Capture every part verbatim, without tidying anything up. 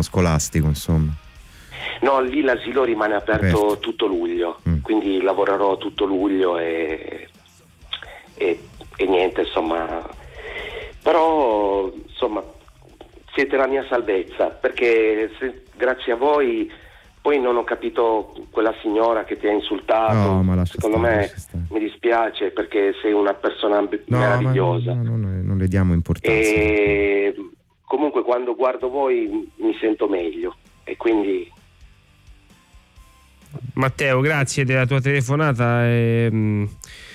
scolastico, insomma. No, lì l'asilo rimane aperto, aperto. tutto luglio, mm. quindi lavorerò tutto luglio e, e, e niente, insomma. Però, insomma, siete la mia salvezza, perché se, grazie a voi poi non ho capito quella signora che ti ha insultato. No, ma secondo stare, me mi dispiace, perché sei una persona no, meravigliosa. Ma no, no, no, non le diamo importanza. E comunque quando guardo voi mi sento meglio, e quindi... Matteo, grazie della tua telefonata e, mh,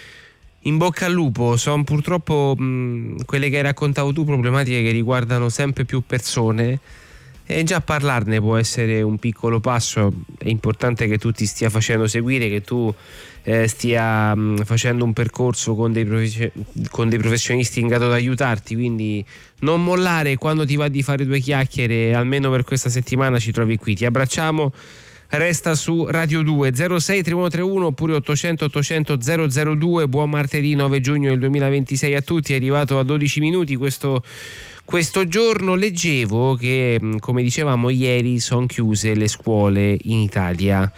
in bocca al lupo. Sono purtroppo mh, quelle che hai raccontato tu, problematiche che riguardano sempre più persone, e già parlarne può essere un piccolo passo. È importante che tu ti stia facendo seguire, che tu eh, stia mh, facendo un percorso con dei, profes- con dei professionisti in grado di aiutarti, quindi non mollare. Quando ti va di fare due chiacchiere, almeno per questa settimana ci trovi qui. Ti abbracciamo. Resta su Radio due. Zero sei tre uno tre uno oppure ottocento ottocento zero zero due. Buon martedì nove giugno del duemilaventisei a tutti. È arrivato a dodici minuti questo, questo giorno. Leggevo che, come dicevamo ieri, sono chiuse le scuole in Italia.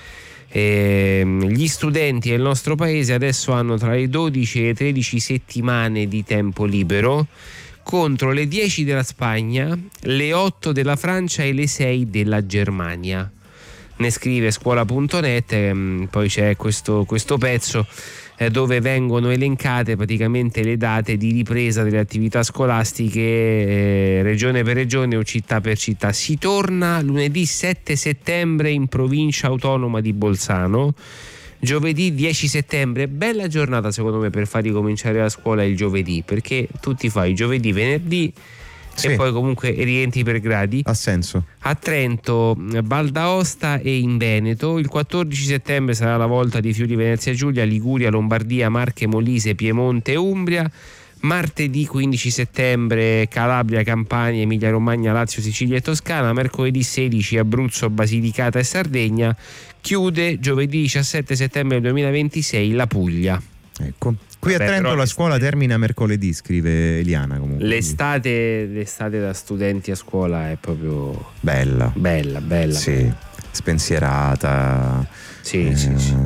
Eh, gli studenti del nostro paese adesso hanno tra le dodici e le tredici settimane di tempo libero, contro le dieci della Spagna, le otto della Francia e le sei della Germania. Ne scrive scuola punto net. ehm, poi c'è questo, questo pezzo eh, dove vengono elencate praticamente le date di ripresa delle attività scolastiche eh, regione per regione o città per città. Si torna lunedì sette settembre in provincia autonoma di Bolzano, giovedì dieci settembre. Bella giornata secondo me per far ricominciare la scuola il giovedì, perché tu ti fai giovedì, venerdì, sì, e poi comunque rientri per gradi. Ha senso. A Trento, Val d'Aosta e in Veneto il quattordici settembre sarà la volta di Friuli Venezia Giulia, Liguria, Lombardia, Marche, Molise, Piemonte e Umbria. Martedì quindici settembre Calabria, Campania, Emilia Romagna, Lazio, Sicilia e Toscana. Mercoledì sedici Abruzzo, Basilicata e Sardegna. Chiude giovedì diciassette settembre duemilaventisei la Puglia. Ecco. Qui a Beh, Trento la scuola termina mercoledì, scrive Eliana. Comunque. L'estate, l'estate da studenti a scuola è proprio bella, bella, bella. Sì, bella. Spensierata. Sì, eh, sì, sì.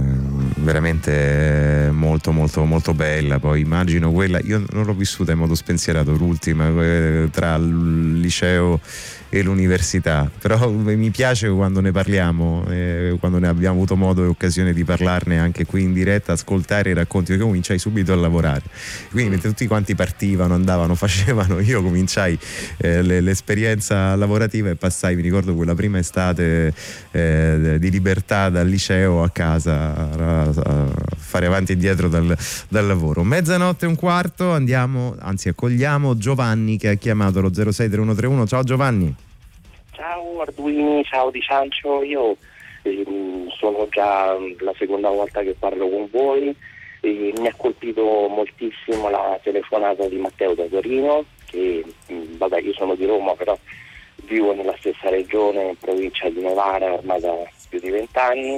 Veramente molto molto molto bella. Poi immagino quella, io non l'ho vissuta in modo spensierato, l'ultima eh, tra il liceo e l'università, però mi piace quando ne parliamo, eh, quando ne abbiamo avuto modo e occasione di parlarne anche qui in diretta, ascoltare i racconti, perché cominciai subito a lavorare, quindi mentre tutti quanti partivano, andavano, facevano, io cominciai eh, le, l'esperienza lavorativa e passai, mi ricordo quella prima estate eh, di libertà dal liceo a casa a, a fare avanti e dietro dal, dal lavoro. Mezzanotte e un quarto andiamo, anzi accogliamo Giovanni che ha chiamato lo zero sei tre uno tre uno. Ciao Giovanni. Ciao Arduini, ciao Di Ciancio, io ehm, sono già la seconda volta che parlo con voi, e mi ha colpito moltissimo la telefonata di Matteo da Torino, che mh, vabbè, io sono di Roma, però vivo nella stessa regione, in provincia di Novara, ormai da più di vent'anni,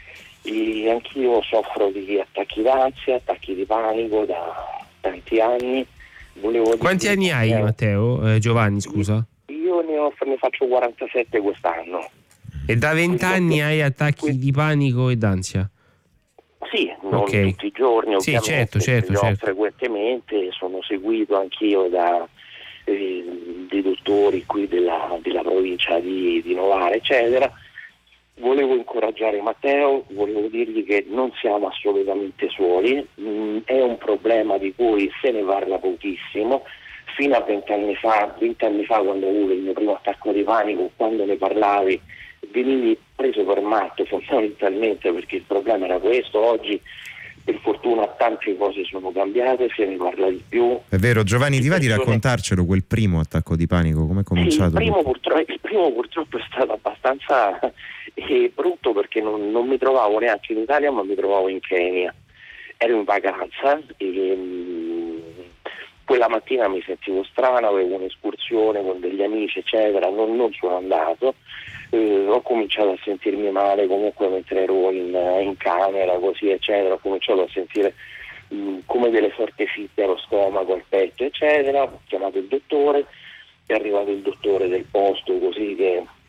e anch'io soffro di attacchi d'ansia, attacchi di panico da tanti anni. Volevo Quanti dire, anni hai, eh, Matteo? Eh, Giovanni, scusa. Io ne, ho, ne faccio quarantasette quest'anno. E da vent'anni hai attacchi di panico e d'ansia? Sì, non okay. tutti i giorni, ovviamente, sì, certo, certo, li ho certo. frequentemente, sono seguito anch'io da eh, dei dottori qui della, della provincia di, di Novara, eccetera. Volevo incoraggiare Matteo, volevo dirgli che non siamo assolutamente soli, mm, è un problema di cui se ne parla pochissimo. Fino a vent'anni fa, vent'anni fa quando ho avuto il mio primo attacco di panico, quando ne parlavi venivi preso per matto fondamentalmente, perché il problema era questo. Oggi per fortuna tante cose sono cambiate, se ne parla di più. È vero, Giovanni, ti va di raccontarcelo quel primo attacco di panico, come è cominciato? Sì, il, primo purtroppo, il primo purtroppo è stato abbastanza eh, brutto, perché non, non mi trovavo neanche in Italia, ma mi trovavo in Kenya. Ero in vacanza e mh, quella mattina mi sentivo strano, avevo un'escursione con degli amici eccetera, non, non sono andato, eh, ho cominciato a sentirmi male comunque mentre ero in, in camera così eccetera, ho cominciato a sentire mh, come delle forti fitte allo stomaco, al petto eccetera, ho chiamato il dottore, è arrivato il dottore del posto così che